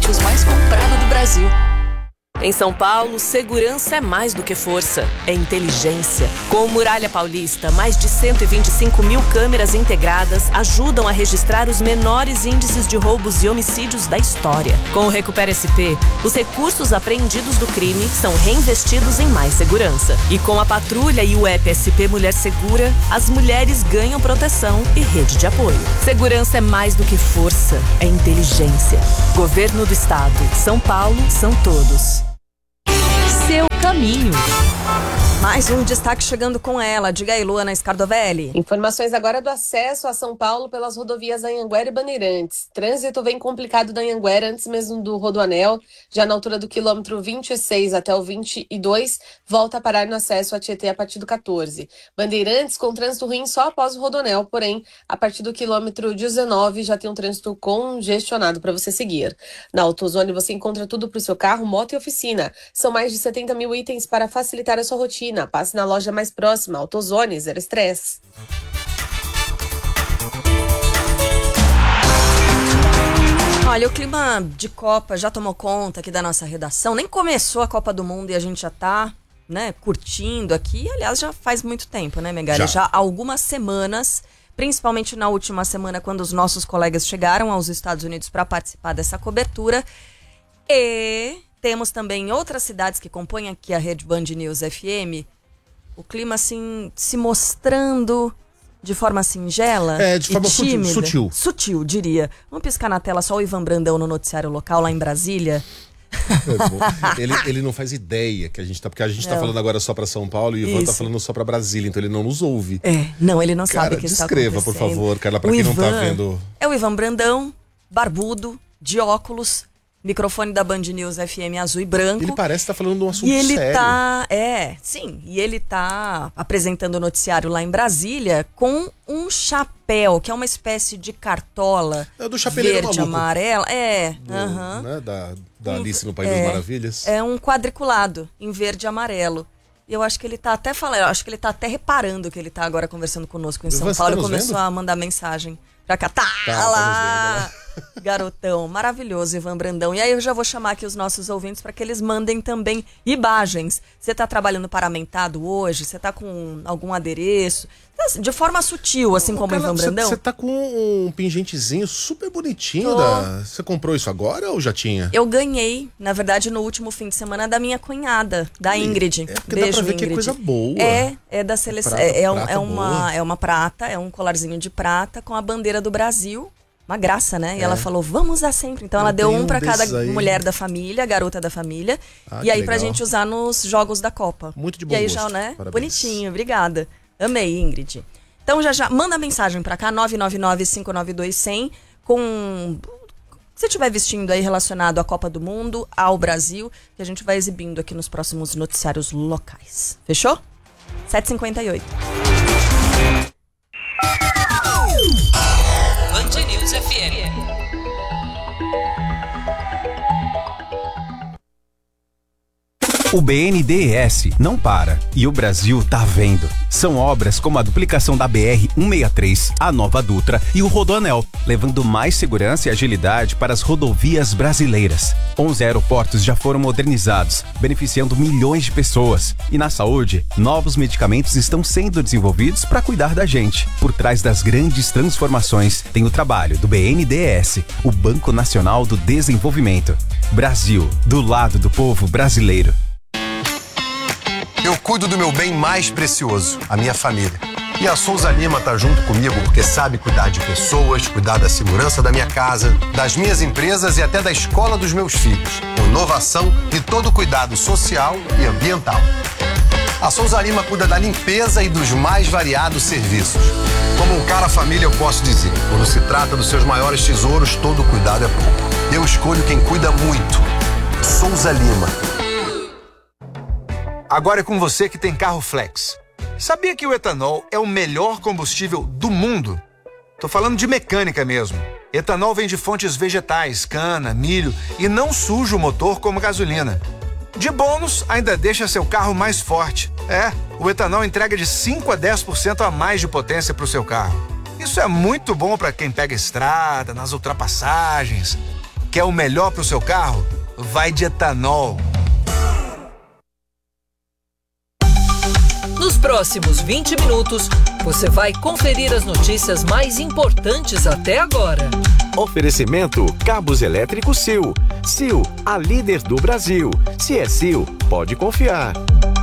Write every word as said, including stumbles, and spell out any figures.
lácteos mais comprado do Brasil. Em São Paulo, segurança é mais do que força, é inteligência. Com o Muralha Paulista, mais de cento e vinte e cinco mil câmeras integradas ajudam a registrar os menores índices de roubos e homicídios da história. Com o Recupera S P, os recursos apreendidos do crime são reinvestidos em mais segurança. E com a patrulha e o app S P Mulher Segura, as mulheres ganham proteção e rede de apoio. Segurança é mais do que força, é inteligência. Governo do Estado. São Paulo são todos. Seu caminho. Mais um destaque chegando com ela. Diga aí, Luana Scardovelli. Informações agora do acesso a São Paulo pelas rodovias Anhanguera e Bandeirantes. Trânsito vem complicado da Anhanguera antes mesmo do Rodoanel, já na altura do quilômetro vinte e seis até o vinte e dois, volta a parar no acesso a Tietê a partir do quatorze. Bandeirantes com trânsito ruim só após o Rodoanel, porém, a partir do quilômetro dezenove já tem um trânsito congestionado para você seguir. Na AutoZone você encontra tudo para o seu carro, moto e oficina. São mais de setenta mil itens para facilitar a sua rotina. Passe na loja mais próxima, AutoZone, zero estresse. Olha, o clima de Copa já tomou conta aqui da nossa redação. Nem começou a Copa do Mundo e a gente já tá, né, curtindo aqui. Aliás, já faz muito tempo, né, Megali? Já. já há algumas semanas, principalmente na última semana, quando os nossos colegas chegaram aos Estados Unidos para participar dessa cobertura. E temos também outras cidades que compõem aqui a Rede Band News F M, o clima assim se mostrando de forma singela é, de forma e tímida. Sutil. Sutil, diria. Vamos piscar na tela só o Ivan Brandão no noticiário local lá em Brasília. É ele, ele não faz ideia que a gente tá, porque a gente não. tá falando agora só para São Paulo e o Ivan Isso. tá falando só para Brasília, então ele não nos ouve. É, não, ele não Cara, sabe o que está acontecendo. descreva, por favor, Carla, para quem Ivan, não tá vendo. É o Ivan Brandão, barbudo, de óculos, microfone da Band News F M azul e branco. Ele parece estar tá falando de um assunto e ele sério. tá, é, sim, e ele tá apresentando o noticiário lá em Brasília com um chapéu, que é uma espécie de cartola é do chapeleiro verde, maluco. amarela, é, do, uh-huh. né, da, da Alice no País é, das Maravilhas. É um quadriculado em verde e amarelo. E eu acho que ele tá até falando, eu acho que ele tá até reparando que ele tá agora conversando conosco em São Você Paulo. tá Ele começou vendo? a mandar mensagem pra cá. Tá, tá lá! Garotão, maravilhoso, Ivan Brandão. E aí eu já vou chamar aqui os nossos ouvintes para que eles mandem também imagens. Você tá trabalhando paramentado hoje? Você tá com algum adereço? De forma sutil, assim como o Ivan Brandão? Você tá com um pingentezinho super bonitinho. Da... Você comprou isso agora ou já tinha? Eu ganhei, na verdade, no último fim de semana da minha cunhada, da Ingrid. É porque Beijo, dá pra ver Ingrid. que é coisa boa. É, é da seleção. Prata, é, é, um, prata é, uma, boa. é uma prata, é um colarzinho de prata com a bandeira do Brasil. Uma graça, né? E É. ela falou, vamos usar sempre. Então Eu ela deu tenho um pra um cada desses aí. mulher da família, garota da família. Ah, e que aí pra legal. gente usar nos jogos da Copa. Muito de bom E aí gosto. já, né? Parabéns. Bonitinho, obrigada. Amei, Ingrid. Então já já, manda mensagem pra cá, nove nove nove, cinco nove dois, zero zero, com... se estiver vestindo aí relacionado à Copa do Mundo, ao Brasil, que a gente vai exibindo aqui nos próximos noticiários locais. Fechou? sete e cinquenta e oito. Band News F M. O B N D E S não para e o Brasil tá vendo. São obras como a duplicação da B R cento e sessenta e três, a Nova Dutra e o Rodoanel, levando mais segurança e agilidade para as rodovias brasileiras. onze aeroportos já foram modernizados, beneficiando milhões de pessoas. E na saúde, novos medicamentos estão sendo desenvolvidos para cuidar da gente. Por trás das grandes transformações, tem o trabalho do B N D E S, o Banco Nacional do Desenvolvimento. Brasil, do lado do povo brasileiro. Eu cuido do meu bem mais precioso, a minha família. E a Souza Lima tá junto comigo porque sabe cuidar de pessoas, cuidar da segurança da minha casa, das minhas empresas e até da escola dos meus filhos. Com inovação e todo o cuidado social e ambiental. A Souza Lima cuida da limpeza e dos mais variados serviços. Como um cara família, eu posso dizer, quando se trata dos seus maiores tesouros, todo cuidado é pouco. Eu escolho quem cuida muito. Souza Lima. Agora é com você que tem carro flex. Sabia que o etanol é o melhor combustível do mundo? Tô falando de mecânica mesmo. Etanol vem de fontes vegetais, cana, milho e não suja o motor como gasolina. De bônus, ainda deixa seu carro mais forte. É, o etanol entrega de cinco a dez por cento a mais de potência para o seu carro. Isso é muito bom para quem pega estrada, nas ultrapassagens. Quer o melhor pro seu carro? Vai de etanol. Nos próximos vinte minutos, você vai conferir as notícias mais importantes até agora. Oferecimento Cabos Elétricos Sil. Sil, a líder do Brasil. Se é Sil, pode confiar.